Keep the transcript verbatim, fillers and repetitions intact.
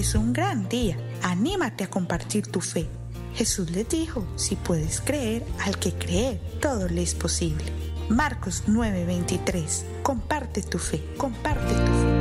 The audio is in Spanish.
es un gran día. Anímate a compartir tu fe. Jesús les dijo, si puedes creer, al que cree, todo le es posible. Marcos nueve veintitrés. Comparte tu fe, comparte tu fe.